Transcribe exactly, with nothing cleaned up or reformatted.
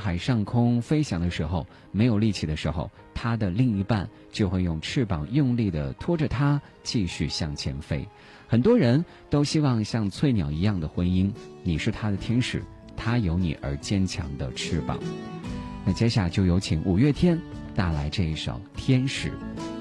海上空飞翔的时候，没有力气的时候，他的另一半就会用翅膀用力地拖着他继续向前飞。很多人都希望像翠鸟一样的婚姻，你是他的天使，他有你而坚强的翅膀。那接下来就有请五月天带来这一首《天使》。